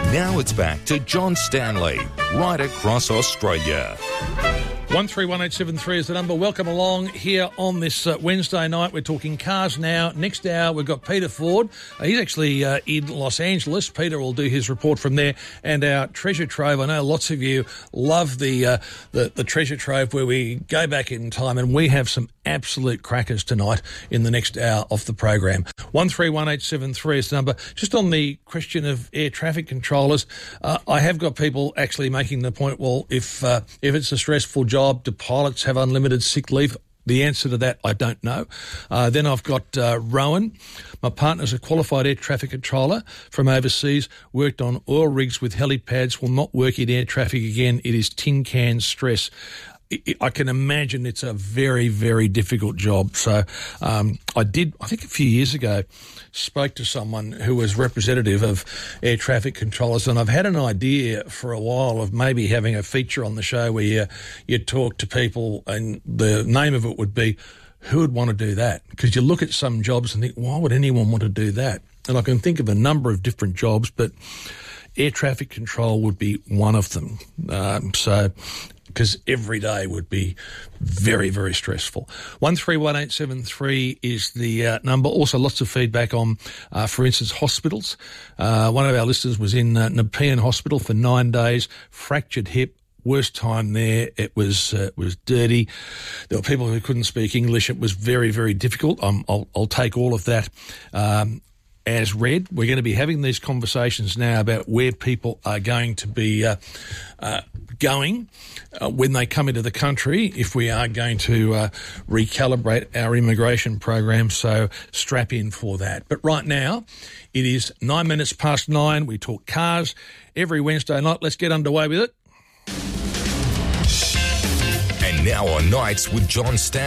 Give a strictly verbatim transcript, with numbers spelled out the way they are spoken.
Now it's back to John Stanley, right across Australia. one three one eight seven three is the number. Welcome along here on this uh, Wednesday night. We're talking cars now. Next hour, we've got Peter Ford. Uh, he's actually uh, in Los Angeles. Peter will do his report from there. And our treasure trove. I know lots of you love the, uh, the, the treasure trove where we go back in time, and we have some absolute crackers tonight in the next hour of the program. one three one eight seven three is the number. Just on the question of air traffic controllers, uh, I have got people actually making the point, well, if uh, if it's a stressful job, do pilots have unlimited sick leave? The answer to that, I don't know. Uh, then I've got uh, Rowan. My partner's a qualified air traffic controller from overseas, worked on oil rigs with helipads, will not work in air traffic again. It is tin can stress. I can imagine it's a very, very difficult job. So um, I did, I think a few years ago, spoke to someone who was representative of air traffic controllers, and I've had an idea for a while of maybe having a feature on the show where you, you talk to people, and the name of it would be, who would want to do that? Because you look at some jobs and think, why would anyone want to do that? And I can think of a number of different jobs, but air traffic control would be one of them. Um, so... because every day would be very, very stressful. one three one eight seven three is the uh, number. Also, lots of feedback on, uh, for instance, hospitals. Uh, one of our listeners was in uh, Nepean Hospital for nine days, fractured hip. Worst time there. It was uh, it was dirty. There were people who couldn't speak English. It was very, very difficult. Um, I'll, I'll take all of that um, as read. We're going to be having these conversations now about where people are going to be uh, uh, going uh, when they come into the country, if we are going to uh, recalibrate our immigration program. So strap in for that. But right now, it is nine minutes past nine. We talk cars every Wednesday night. Let's get underway with it. And now on Nights with John Stanley.